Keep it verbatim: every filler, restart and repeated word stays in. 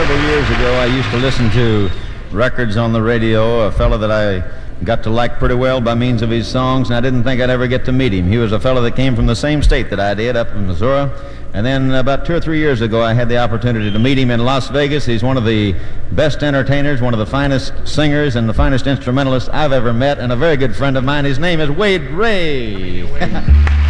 several years ago, I used to listen to records on the radio, a fellow that I got to like pretty well by means of his songs, and I didn't think I'd ever get to meet him. He was a fellow that came from the same state that I did, up in Missouri. And then about two or three years ago, I had the opportunity to meet him in Las Vegas. He's one of the best entertainers, one of the finest singers, and the finest instrumentalists I've ever met, and a very good friend of mine. His name is Wade Ray.